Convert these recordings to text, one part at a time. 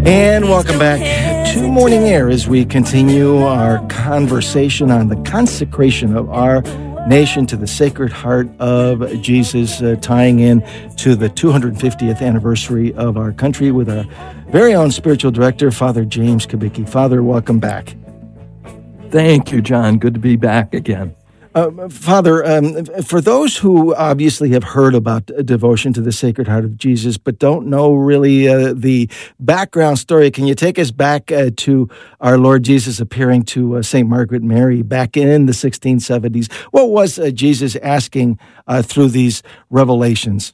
And welcome back to Morning Air as we continue our conversation on the consecration of our nation to the Sacred Heart of Jesus, tying in to the 250th anniversary of our country with our very own spiritual director, Father James Kubicki. Father, welcome back. Thank you, John. Good to be back again. Father, for those who obviously have heard about devotion to the Sacred Heart of Jesus, but don't know really the background story, can you take us back to our Lord Jesus appearing to St. Margaret Mary back in the 1670s? What was Jesus asking through these revelations?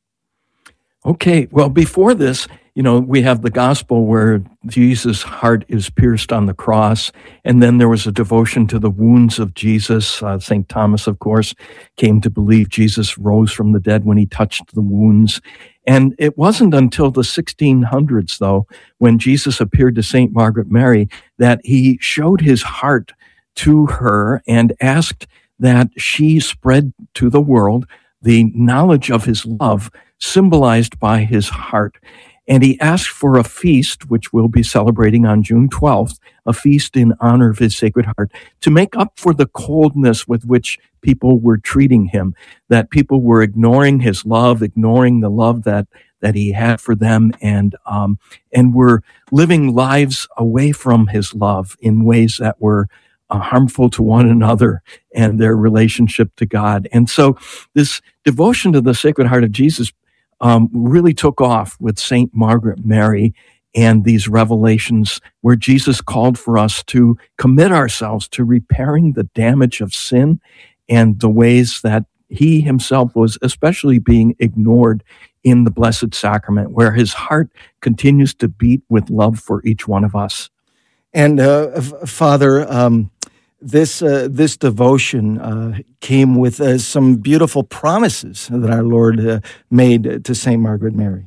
Okay, well, before this, we have the gospel where Jesus' heart is pierced on the cross, and then there was a devotion to the wounds of Jesus. St. Thomas, of course, came to believe Jesus rose from the dead when he touched the wounds. And it wasn't until the 1600s, though, when Jesus appeared to St. Margaret Mary, that he showed his heart to her and asked that she spread to the world the knowledge of his love, symbolized by his heart. And he asked for a feast, which we'll be celebrating on June 12th, a feast in honor of his Sacred Heart, to make up for the coldness with which people were treating him, that people were ignoring his love, ignoring the love that he had for them, and were living lives away from his love in ways that were harmful to one another and their relationship to God. And so this devotion to the Sacred Heart of Jesus really took off with St. Margaret Mary and these revelations where Jesus called for us to commit ourselves to repairing the damage of sin and the ways that he himself was especially being ignored in the Blessed Sacrament, where his heart continues to beat with love for each one of us. And Father, this devotion came with some beautiful promises that our Lord made to St. Margaret Mary.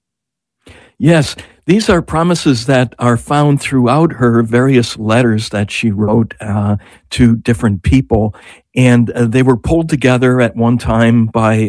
Yes, these are promises that are found throughout her various letters that she wrote to different people. And they were pulled together at one time by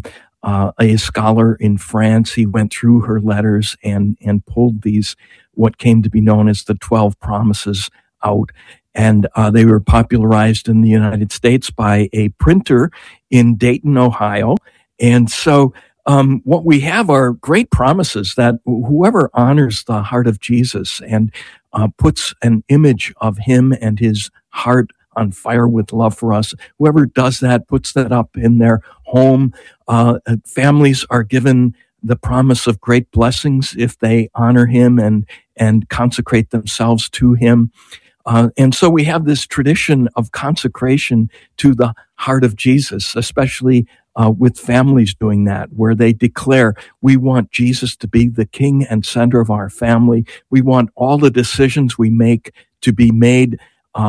a scholar in France. He went through her letters and pulled these, what came to be known as the 12 Promises, out. And they were popularized in the United States by a printer in Dayton, Ohio. And so what we have are great promises that whoever honors the heart of Jesus and puts an image of him and his heart on fire with love for us, whoever does that, puts that up in their home, families are given the promise of great blessings if they honor him and consecrate themselves to him. And so we have this tradition of consecration to the heart of Jesus, especially with families doing that, where they declare, we want Jesus to be the king and center of our family. We want all the decisions we make to be made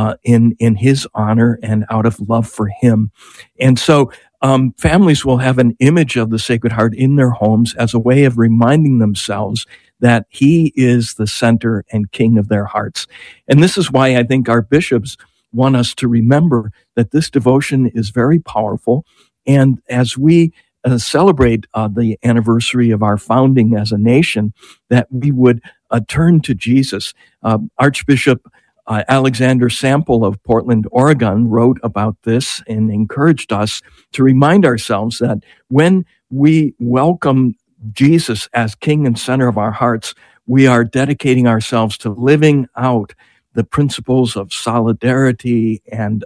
in his honor and out of love for him. And so families will have an image of the Sacred Heart in their homes as a way of reminding themselves that he is the center and king of their hearts. And this is why I think our bishops want us to remember that this devotion is very powerful. And as we celebrate the anniversary of our founding as a nation, that we would turn to Jesus. Archbishop Alexander Sample of Portland, Oregon, wrote about this and encouraged us to remind ourselves that when we welcome Jesus as King and center of our hearts, we are dedicating ourselves to living out the principles of solidarity and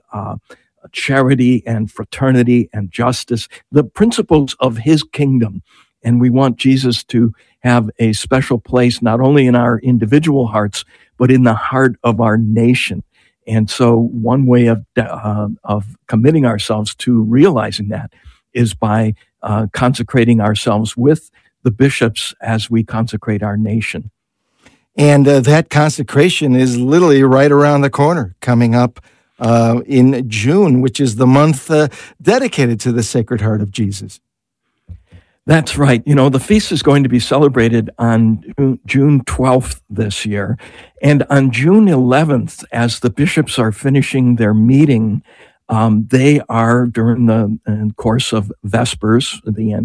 charity and fraternity and justice, the principles of his kingdom. And we want Jesus to have a special place not only in our individual hearts, but in the heart of our nation. And so one way of committing ourselves to realizing that is by consecrating ourselves with the bishops as we consecrate our nation. And that consecration is literally right around the corner, coming up in June, which is the month dedicated to the Sacred Heart of Jesus. That's right. The feast is going to be celebrated on June 12th this year. And on June 11th, as the bishops are finishing their meeting, they are, during the course of Vespers, the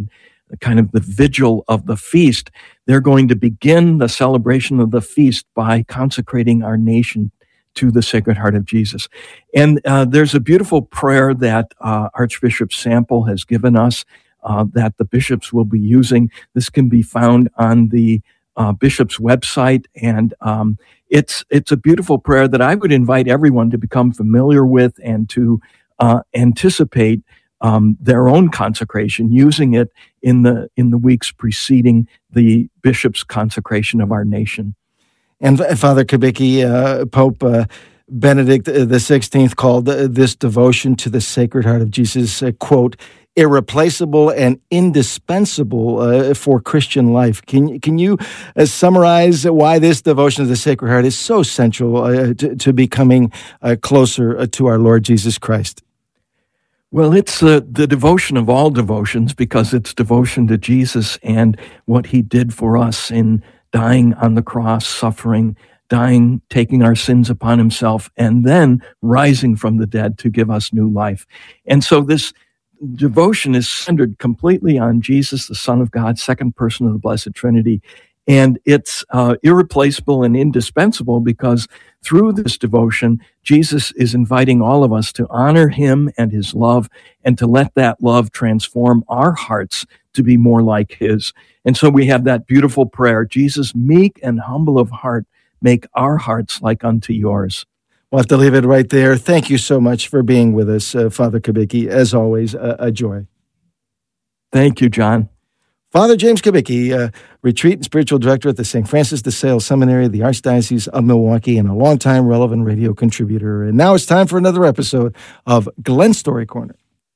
kind of the vigil of the feast, they're going to begin the celebration of the feast by consecrating our nation to the Sacred Heart of Jesus. And there's a beautiful prayer that Archbishop Sample has given us that the bishops will be using. This can be found on the bishop's website, and it's a beautiful prayer that I would invite everyone to become familiar with and to anticipate their own consecration, using it in the weeks preceding the bishop's consecration of our nation. And Father Kubicki, Pope Benedict XVI called this devotion to the Sacred Heart of Jesus, quote, irreplaceable and indispensable for Christian life. Can you summarize why this devotion to the Sacred Heart is so central to becoming closer to our Lord Jesus Christ? Well, it's the devotion of all devotions, because it's devotion to Jesus and what he did for us in dying on the cross, suffering, dying, taking our sins upon himself, and then rising from the dead to give us new life. And so this devotion is centered completely on Jesus, the Son of God, second person of the Blessed Trinity. And it's irreplaceable and indispensable because through this devotion, Jesus is inviting all of us to honor him and his love, and to let that love transform our hearts to be more like his. And so we have that beautiful prayer, Jesus, meek and humble of heart, make our hearts like unto yours. We'll have to leave it right there. Thank you so much for being with us, Father Kubicki. As always, a joy. Thank you, John. Father James Kubicki, Retreat and Spiritual Director at the St. Francis de Sales Seminary of the Archdiocese of Milwaukee, and a longtime Relevant Radio contributor. And now it's time for another episode of Glenn Story Corner.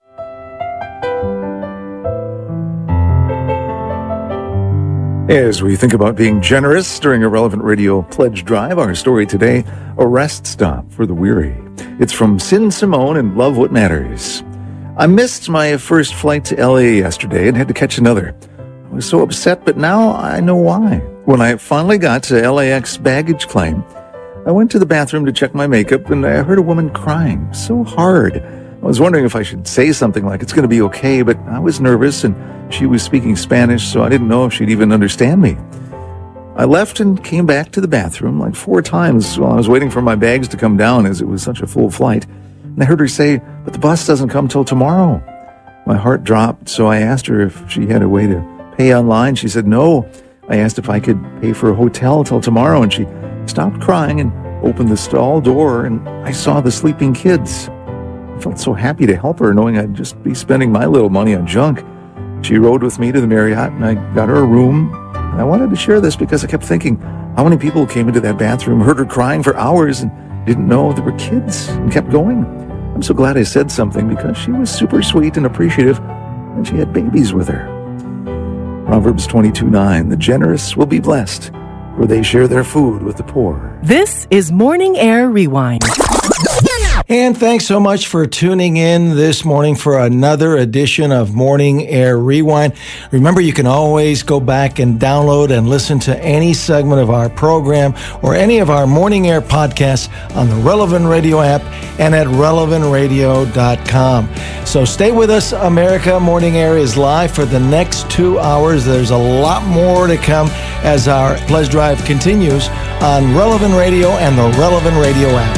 As we think about being generous during a Relevant Radio pledge drive, our story today, a rest stop for the weary. It's from Sin Simone and Love What Matters. I missed my first flight to LA yesterday and had to catch another. I was so upset, but now I know why. When I finally got to LAX baggage claim, I went to the bathroom to check my makeup, and I heard a woman crying so hard. I was wondering if I should say something like, it's going to be okay, but I was nervous, and she was speaking Spanish, so I didn't know if she'd even understand me. I left and came back to the bathroom like 4 times while I was waiting for my bags to come down, as it was such a full flight. And I heard her say, but the bus doesn't come till tomorrow. My heart dropped, so I asked her if she had a way to pay online. She said no. I asked if I could pay for a hotel till tomorrow, and she stopped crying and opened the stall door, and I saw the sleeping kids. I felt so happy to help her, knowing I'd just be spending my little money on junk. She rode with me to the Marriott, and I got her a room. And I wanted to share this because I kept thinking how many people came into that bathroom, heard her crying for hours, and didn't know there were kids, and kept going. I'm so glad I said something, because she was super sweet and appreciative, and she had babies with her. Proverbs 22:9, the generous will be blessed, for they share their food with the poor. This is Morning Air Rewind. And thanks so much for tuning in this morning for another edition of Morning Air Rewind. Remember, you can always go back and download and listen to any segment of our program or any of our Morning Air podcasts on the Relevant Radio app and at relevantradio.com. So stay with us, America. Morning Air is live for the next 2 hours. There's a lot more to come as our pledge drive continues on Relevant Radio and the Relevant Radio app.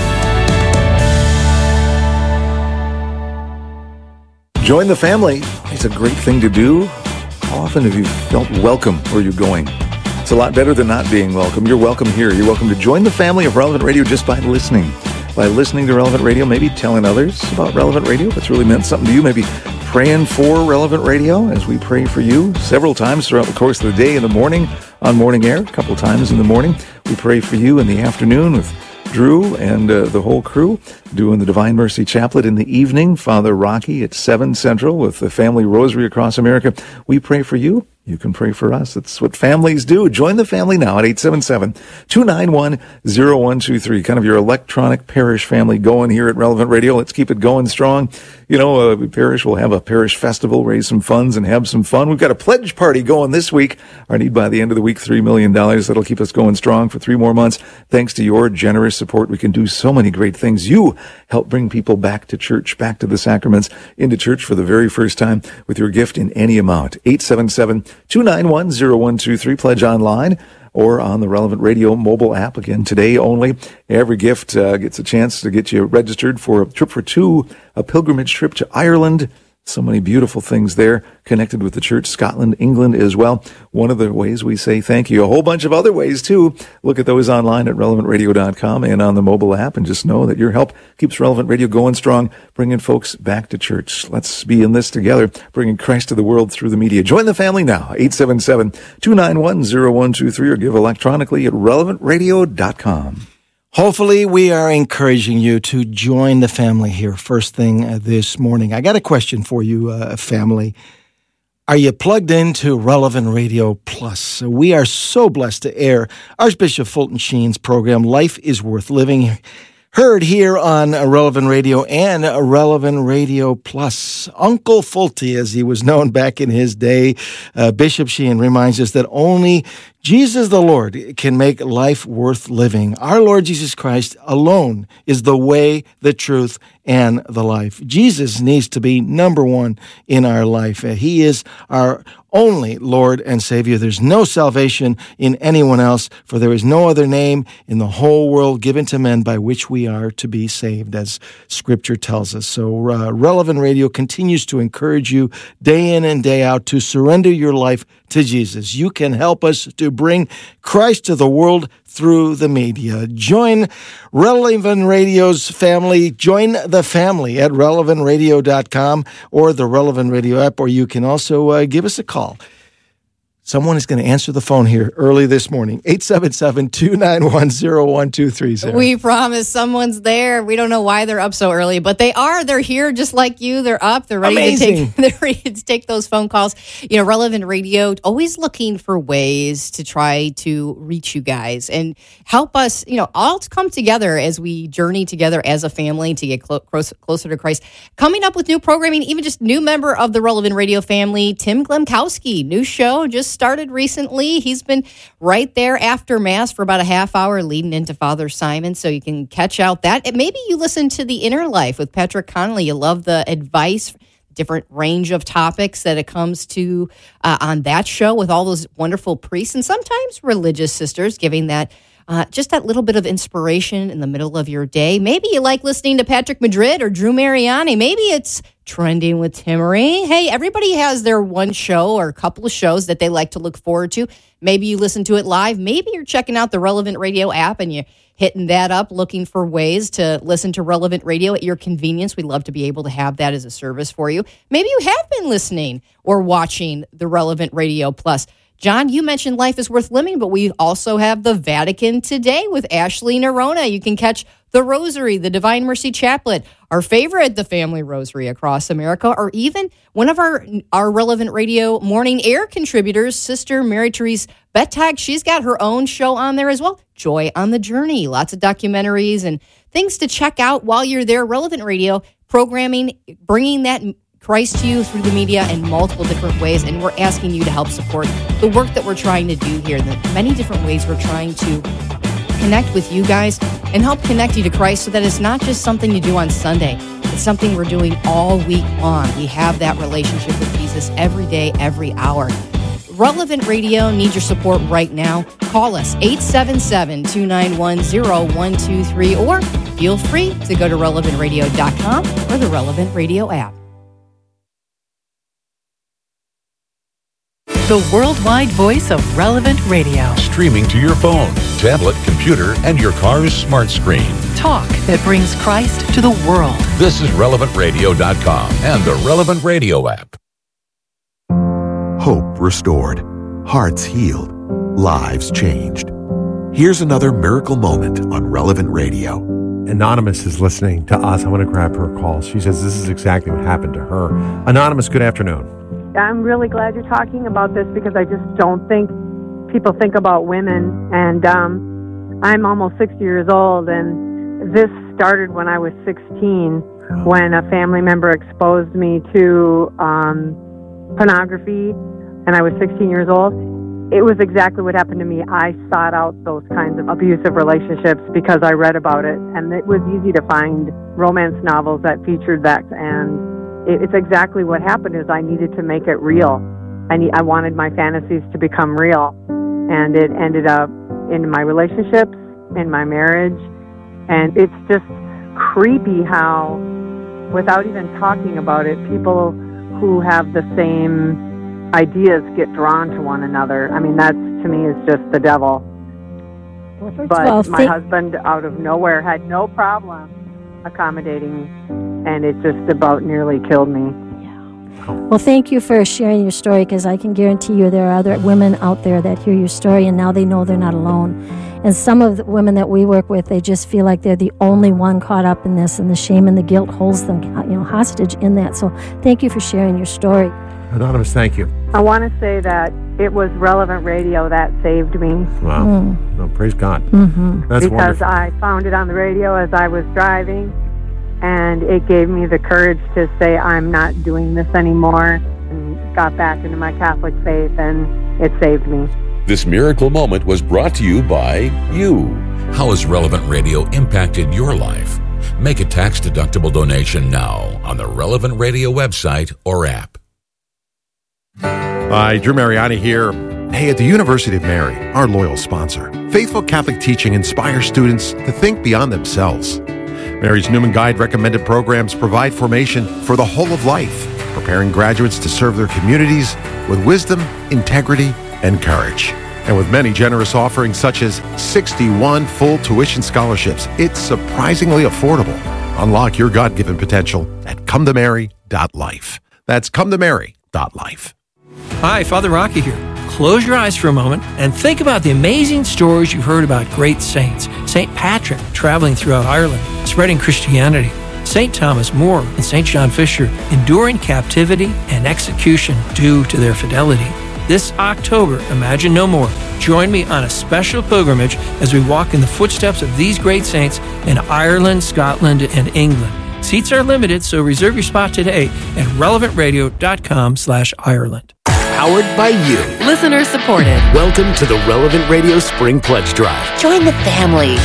Join the family. It's a great thing to do. How often have you felt welcome where you're going? It's a lot better than not being welcome. You're welcome here. You're welcome to join the family of Relevant Radio just by listening. By listening to Relevant Radio, maybe telling others about Relevant Radio if it's really meant something to you. Maybe praying for Relevant Radio as we pray for you several times throughout the course of the day, in the morning on Morning Air, a couple times in the morning. We pray for you in the afternoon with Drew and the whole crew doing the Divine Mercy Chaplet in the evening. Father Rocky at 7 Central with the Family Rosary across America. We pray for you you can pray for us. It's what families do. Join the family now at 877-291-0123. Kind of your electronic parish family going here at Relevant Radio. Let's keep it going strong. You know, parish will have a parish festival, raise some funds, and have some fun. We've got a pledge party going this week. Our need by the end of the week, $3 million. That'll keep us going strong for 3 more months. Thanks to your generous support, we can do so many great things. You help bring people back to church, back to the sacraments, into church for the very first time with your gift in any amount. 877-291-0123. Pledge online or on the Relevant Radio mobile app. Again, today only. Every gift gets a chance to get you registered for a trip for 2, a pilgrimage trip to Ireland. So many beautiful things there connected with the church, Scotland, England as well. One of the ways we say thank you. A whole bunch of other ways, too. Look at those online at relevantradio.com and on the mobile app, and just know that your help keeps Relevant Radio going strong, bringing folks back to church. Let's be in this together, bringing Christ to the world through the media. Join the family now, 877-291-0123, or give electronically at relevantradio.com. Hopefully, we are encouraging you to join the family here first thing this morning. I got a question for you, family. Are you plugged into Relevant Radio Plus? We are so blessed to air Archbishop Fulton Sheen's program, Life is Worth Living, heard here on Relevant Radio and Relevant Radio Plus. Uncle Fulty, as he was known back in his day, Bishop Sheen reminds us that only Jesus the Lord can make life worth living. Our Lord Jesus Christ alone is the way, the truth, and the life. Jesus needs to be number one in our life. He is our only Lord and Savior. There's no salvation in anyone else, for there is no other name in the whole world given to men by which we are to be saved, as Scripture tells us. So Relevant Radio continues to encourage you day in and day out to surrender your life to Jesus. You can help us to bring Christ to the world through the media. Join Relevant Radio's family. Join the family at relevantradio.com or the Relevant Radio app, or you can also give us a call. Someone is going to answer the phone here early this morning. 877-291-0123. We promise someone's there. We don't know why they're up so early, but they are. They're here just like you. They're up. They're ready to take those phone calls. You know, Relevant Radio, always looking for ways to try to reach you guys and help us, you know, all to come together as we journey together as a family to get closer to Christ. Coming up with new programming, even just new member of the Relevant Radio family, Tim Glemkowski. New show just started recently. He's been right there after Mass for about a half hour leading into Father Simon, so you can catch out that. And maybe you listen to The Inner Life with Patrick Connolly. You love the advice, different range of topics that it comes to on that show with all those wonderful priests and sometimes religious sisters giving that just that little bit of inspiration in the middle of your day. Maybe you like listening to Patrick Madrid or Drew Mariani. Maybe it's Trending with Timmery. Hey, everybody has their one show or a couple of shows that they like to look forward to. Maybe you listen to it live. Maybe you're checking out the Relevant Radio app and you're hitting that up, looking for ways to listen to Relevant Radio at your convenience. We'd love to be able to have that as a service for you. Maybe you have been listening or watching the Relevant Radio Plus. John, you mentioned Life is Worth Living, but we also have the Vatican Today with Ashley Nerona. You can catch the Rosary, the Divine Mercy Chaplet, our favorite, the Family Rosary across America, or even one of our Relevant Radio morning air contributors, Sister Mary Therese Bettag. She's got her own show on there as well, Joy on the Journey. Lots of documentaries and things to check out while you're there. Relevant Radio programming, bringing that Christ to you through the media in multiple different ways, and we're asking you to help support the work that we're trying to do here, the many different ways we're trying to connect with you guys and help connect you to Christ so that it's not just something you do on Sunday. It's something we're doing all week long. We have that relationship with Jesus every day, every hour. Relevant Radio needs your support right now. Call us 877-291-0123 or feel free to go to relevantradio.com or the Relevant Radio app. The worldwide voice of Relevant Radio. Streaming to your phone, tablet, computer, and your car's smart screen. Talk that brings Christ to the world. This is relevantradio.com and the Relevant Radio app. Hope restored, hearts healed, lives changed. Here's another miracle moment on Relevant Radio. Anonymous is listening to us. I want to grab her call. She says this is exactly what happened to her. Anonymous, good afternoon. I'm really glad you're talking about this because I just don't think people think about women. And I'm almost 60 years old, and this started when I was 16, when a family member exposed me to pornography, and I was 16 years old. It was exactly what happened to me. I sought out those kinds of abusive relationships because I read about it, and it was easy to find romance novels that featured that, and it's exactly what happened is I needed to make it real. I wanted my fantasies to become real, and it ended up in my relationships, in my marriage, and it's just creepy how, without even talking about it, people who have the same ideas get drawn to one another. I mean, that to me is just the devil. Well, first but of all, my husband, out of nowhere, had no problem accommodating, and it just about nearly killed me. Well, thank you for sharing your story, because I can guarantee you there are other women out there that hear your story, and now they know they're not alone. And some of the women that we work with, they just feel like they're the only one caught up in this, and the shame and the guilt holds them, hostage in that. So thank you for sharing your story. Anonymous, thank you. I want to say that it was Relevant Radio that saved me. Wow. No, praise God. Mm-hmm. That's because wonderful. I found it on the radio as I was driving, and it gave me the courage to say I'm not doing this anymore, and got back into my Catholic faith, and it saved me. This miracle moment was brought to you by you. How has Relevant Radio impacted your life? Make a tax-deductible donation now on the Relevant Radio website or app. Hi, Drew Mariani here. Hey, at the University of Mary, our loyal sponsor, faithful Catholic teaching inspires students to think beyond themselves. Mary's Newman Guide recommended programs provide formation for the whole of life, preparing graduates to serve their communities with wisdom, integrity, and courage. And with many generous offerings such as 61 full tuition scholarships, it's surprisingly affordable. Unlock your God-given potential at cometomary.life. That's cometomary.life. Hi, Father Rocky here. Close your eyes for a moment and think about the amazing stories you've heard about great saints. St. Patrick traveling throughout Ireland, spreading Christianity. St. Thomas More and St. John Fisher enduring captivity and execution due to their fidelity. This October, Imagine No More. Join me on a special pilgrimage as we walk in the footsteps of these great saints in Ireland, Scotland, and England. Seats are limited, so reserve your spot today at relevantradio.com/Ireland. Powered by you. Listener supported. Welcome to the Relevant Radio Spring Pledge Drive. Join the family.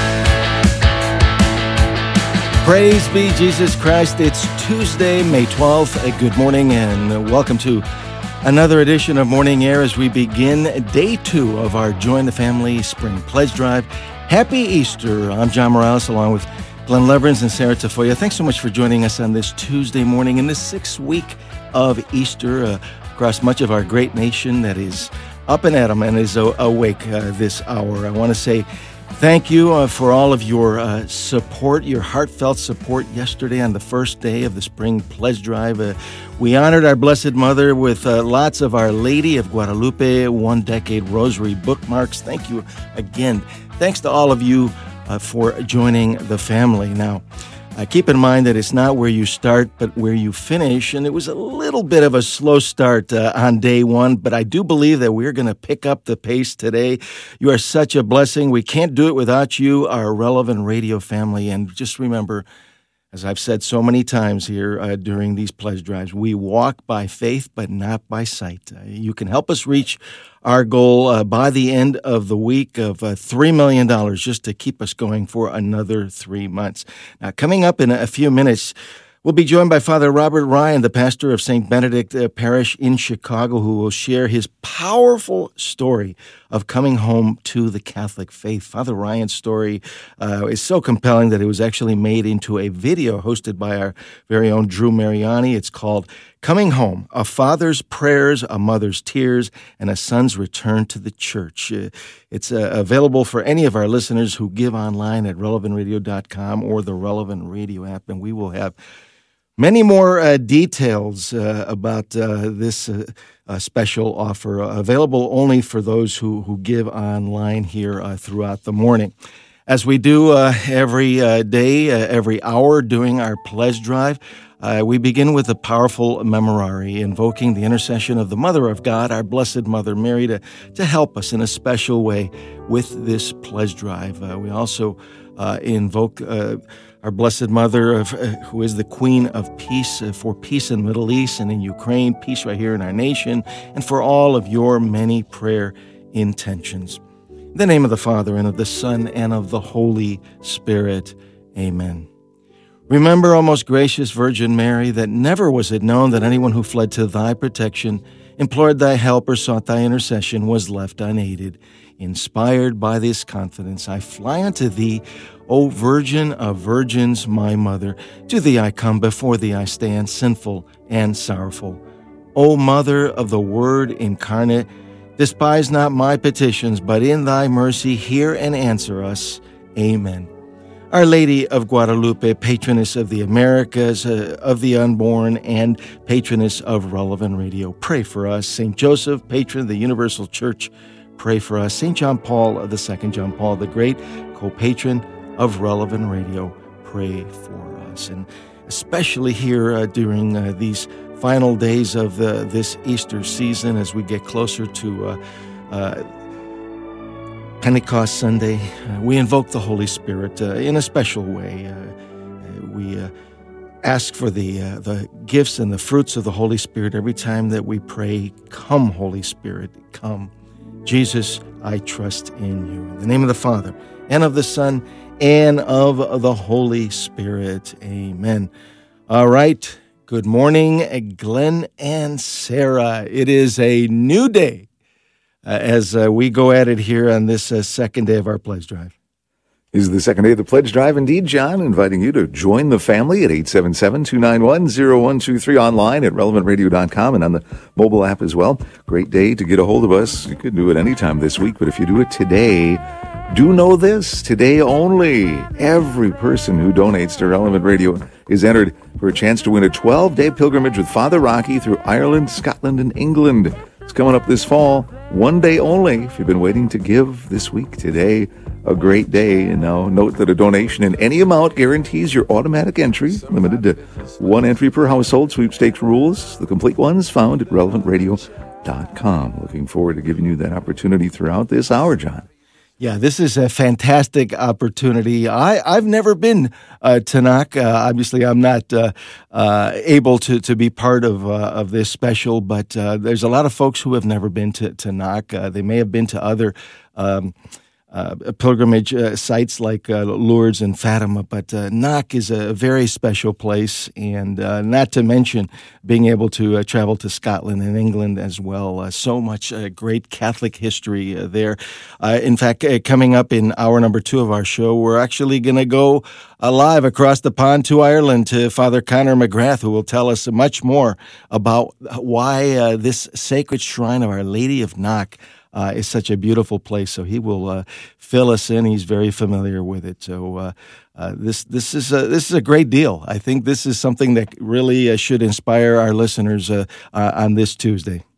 Praise be Jesus Christ. It's Tuesday, May 12th. Good morning and welcome to another edition of Morning Air as we begin day 2 of our Join the Family Spring Pledge Drive. Happy Easter. I'm John Morales along with Glenn Leverins and Sarah Tafoya. Thanks so much for joining us on this Tuesday morning in the 6th week of Easter across much of our great nation that is up and at 'em and is awake this hour. I want to say thank you for all of your support, your heartfelt support yesterday on the first day of the Spring Pledge Drive. We honored our Blessed Mother with lots of Our Lady of Guadalupe 1 Decade Rosary bookmarks. Thank you again. Thanks to all of you for joining the family. Now, keep in mind that it's not where you start, but where you finish. And it was a little bit of a slow start on day 1, but I do believe that we're going to pick up the pace today. You are such a blessing. We can't do it without you, our Relevant Radio family. And just remember, as I've said so many times here during these pledge drives, we walk by faith, but not by sight. You can help us reach our goal by the end of the week of $3 million just to keep us going for another 3 months. Now, coming up in a few minutes, we'll be joined by Father Robert Ryan, the pastor of St. Benedict Parish in Chicago, who will share his powerful story of coming home to the Catholic faith. Father Ryan's story is so compelling that it was actually made into a video hosted by our very own Drew Mariani. It's called Coming Home, A Father's Prayers, A Mother's Tears, and a Son's Return to the Church. It's available for any of our listeners who give online at relevantradio.com or the Relevant Radio app, and we will have many more details about this special offer, available only for those who give online here throughout the morning. As we do every day, every hour during our pledge drive, we begin with a powerful memorare, invoking the intercession of the Mother of God, our Blessed Mother Mary, to help us in a special way with this pledge drive. We also invoke our Blessed Mother, who is the Queen of Peace, for peace in the Middle East and in Ukraine, peace right here in our nation, and for all of your many prayer intentions. In the name of the Father, and of the Son, and of the Holy Spirit. Amen. Remember, O most gracious Virgin Mary, that never was it known that anyone who fled to thy protection, implored thy help, or sought thy intercession was left unaided. Inspired by this confidence, I fly unto thee, O Virgin of Virgins, my Mother. To thee I come, before thee I stand, sinful and sorrowful. O Mother of the Word incarnate, despise not my petitions, but in thy mercy hear and answer us. Amen. Our Lady of Guadalupe, patroness of the Americas, of the unborn, and patroness of Relevant Radio, pray for us. St. Joseph, patron of the Universal Church, pray for us. St. John Paul II, John Paul the Great, co-patron of Relevant Radio, pray for us. And especially here during these final days of this Easter season, as we get closer to Pentecost Sunday, we invoke the Holy Spirit in a special way. We ask for the gifts and the fruits of the Holy Spirit every time that we pray, "Come, Holy Spirit, come." Jesus, I trust in you. In the name of the Father, and of the Son, and of the Holy Spirit. Amen. All right. Good morning, Glenn and Sarah. It is a new day as we go at it here on this second day of our pledge drive. This is the second day of the pledge drive. Indeed, John, inviting you to join the family at 877-291-0123 online at relevantradio.com and on the mobile app as well. Great day to get a hold of us. You could do it anytime this week, but if you do it today, do know this, today only, every person who donates to Relevant Radio is entered for a chance to win a 12-day pilgrimage with Father Rocky through Ireland, Scotland, and England. It's coming up this fall, one day only. If you've been waiting to give this week, today, a great day. And now note that a donation in any amount guarantees your automatic entry, limited to one entry per household. Sweepstakes rules, the complete ones, found at relevantradio.com. Looking forward to giving you that opportunity throughout this hour, John. Yeah, this is a fantastic opportunity. I've never been to Knock. Obviously, I'm not able to be part of this special, but there's a lot of folks who have never been to Knock. They may have been to other pilgrimage sites like Lourdes and Fatima, but Knock is a very special place, and not to mention being able to travel to Scotland and England as well. So much great Catholic history there. In fact, coming up in hour number 2 of our show, we're actually going to go live across the pond to Ireland to Father Conor McGrath, who will tell us much more about why this sacred shrine of Our Lady of Knock is such a beautiful place. So he will fill us in. He's very familiar with it. So this is a great deal. I think this is something that really should inspire our listeners on this Tuesday.